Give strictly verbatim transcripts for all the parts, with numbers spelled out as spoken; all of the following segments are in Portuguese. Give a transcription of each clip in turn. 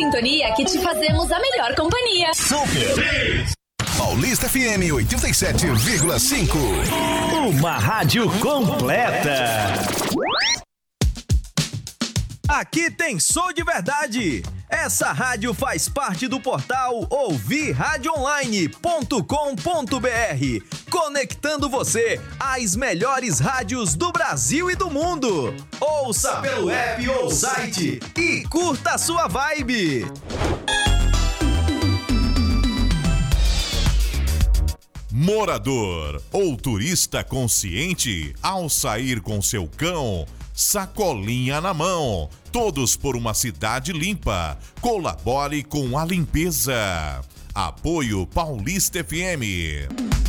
sintonia que te fazemos a melhor companhia. Super Paulista F M oitenta e sete vírgula cinco. Uma rádio completa. Aqui tem som de verdade. Essa rádio faz parte do portal ouvir rádio online ponto com ponto b r, conectando você às melhores rádios do Brasil e do mundo. Ouça pelo app ou site e curta a sua vibe. Morador ou turista consciente, ao sair com seu cão, sacolinha na mão, todos por uma cidade limpa. Colabore com a limpeza. Apoio Paulista F M.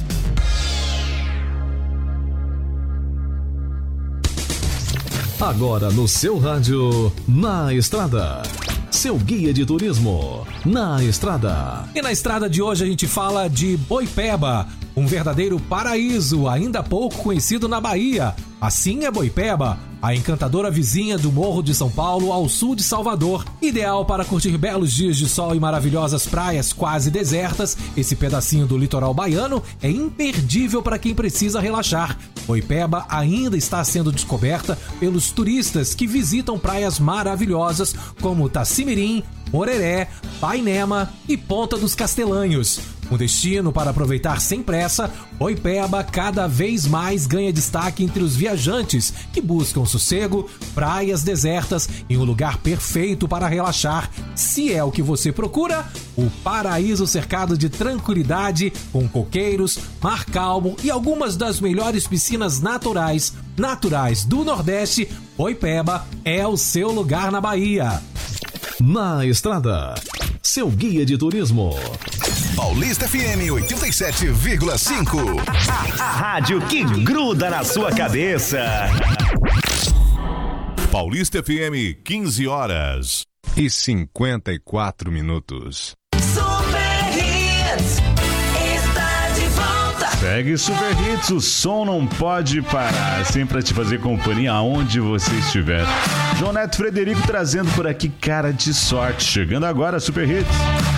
Agora no seu rádio, Na Estrada. Seu guia de turismo, Na Estrada. E na estrada de hoje a gente fala de Boipeba, um verdadeiro paraíso ainda pouco conhecido na Bahia. Assim é Boipeba, a encantadora vizinha do Morro de São Paulo ao sul de Salvador. Ideal para curtir belos dias de sol e maravilhosas praias quase desertas, esse pedacinho do litoral baiano é imperdível para quem precisa relaxar. Boipeba ainda está sendo descoberta pelos turistas que visitam praias maravilhosas como Tacimirim, Moreré, Painema e Ponta dos Castelanhos. Um destino para aproveitar sem pressa, Boipeba cada vez mais ganha destaque entre os viajantes que buscam sossego, praias desertas e um lugar perfeito para relaxar. Se é o que você procura, o paraíso cercado de tranquilidade, com coqueiros, mar calmo e algumas das melhores piscinas naturais, naturais do Nordeste, Boipeba é o seu lugar na Bahia. Na Estrada, seu guia de turismo. Paulista F M oitenta e sete vírgula cinco. A, a rádio que gruda na sua cabeça. Paulista F M, quinze horas e cinquenta e quatro minutos. Super Hits está de volta. Segue Super Hits, o som não pode parar, sempre pra te fazer companhia aonde você estiver. João Neto Frederico trazendo por aqui Cara de Sorte, chegando agora Super Hits.